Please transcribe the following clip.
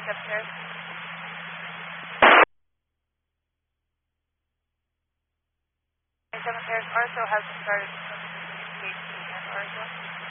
upstairs. 7 pairs, Orso has started to communicate and Orso.